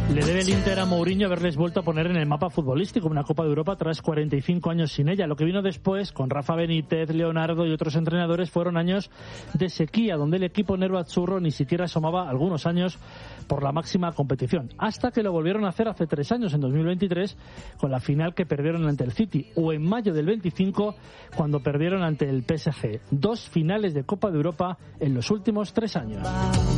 Le debe el Inter a Mourinho haberles vuelto a poner en el mapa futbolístico una Copa de Europa tras 45 años sin ella. Lo que vino después, con Rafa Benítez, Leonardo y otros entrenadores, fueron años de sequía, donde el equipo nerazzurro ni siquiera asomaba algunos años por la máxima competición. Hasta que lo volvieron a hacer hace 3 años, en 2023, con la final que perdieron ante el City, o en mayo del 25, cuando perdieron ante el PSG. 2 finales de Copa de Europa en los últimos 3 años.